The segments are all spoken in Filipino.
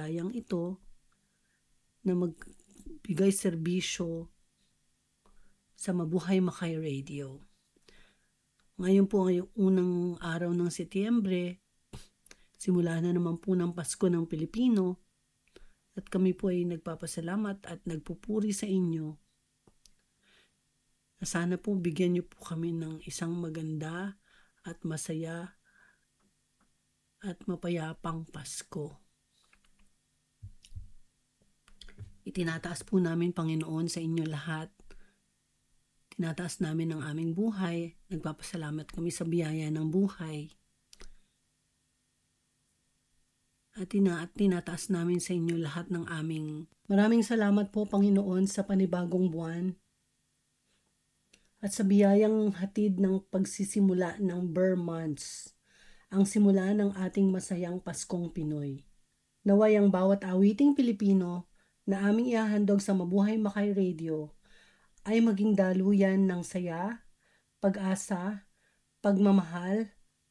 biyayang ito na magbigay serbisyo sa Mabuhay Makay Radio. Ngayon po ay unang araw ng Setyembre, simula na naman po ng Pasko ng Pilipino, at kami po ay nagpapasalamat at nagpupuri sa inyo. Sana po bigyan niyo po kami ng isang maganda at masaya at mapayapang Pasko. Itinataas po namin, Panginoon, sa inyo lahat. Tinataas namin ang aming buhay. Nagpapasalamat kami sa biyaya ng buhay. At tinataas namin sa inyo lahat ng aming. Maraming salamat po, Panginoon, sa panibagong buwan at sa biyayang hatid ng pagsisimula ng Burr Months, ang simula ng ating masayang Paskong Pinoy. Naway ang bawat awiting Pilipino na aming ihahandog sa Mabuhay Makay Radio ay maging daluyan ng saya, pag-asa, pagmamahal,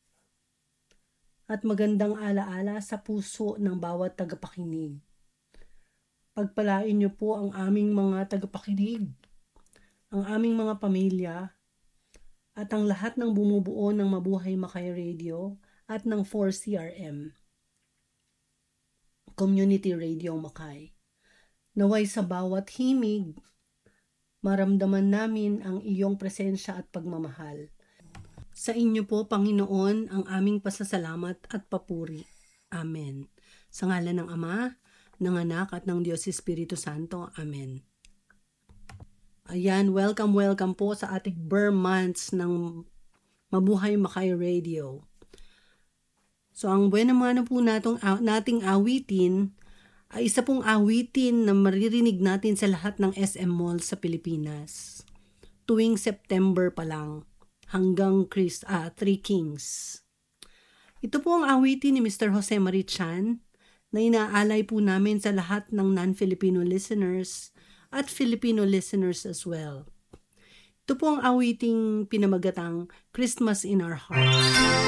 at magandang alaala sa puso ng bawat tagapakinig. Pagpalain niyo po ang aming mga tagapakinig, ang aming mga pamilya, at ang lahat ng bumubuo ng Mabuhay Makay Radio at ng 4CRM, Community Radio Makay. Naway sa bawat himig, maramdaman namin ang iyong presensya at pagmamahal. Sa inyo po, Panginoon, ang aming pasasalamat at papuri. Amen. Sa ngalan ng Ama, ng Anak, at ng Diyos Espiritu Santo. Amen. Ayan, welcome po sa ating Burr Months ng Mabuhay Makay Radio. So, ang buwan po nating awitin ay isa pong awitin na maririnig natin sa lahat ng SM Mall sa Pilipinas. Tuwing September pa lang hanggang Three Kings. Ito po ang awitin ni Mr. Jose Marie Chan na inaalay po namin sa lahat ng non-Filipino listeners at Filipino listeners as well. Ito po ang awiting pinamagatang Christmas in Our Hearts.